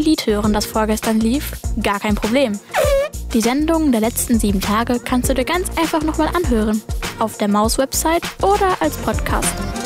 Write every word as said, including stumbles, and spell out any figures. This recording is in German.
Lied hören, das vorgestern lief? Gar kein Problem. Die Sendungen der letzten sieben Tage kannst du dir ganz einfach nochmal anhören. Auf der Maus-Website oder als Podcast.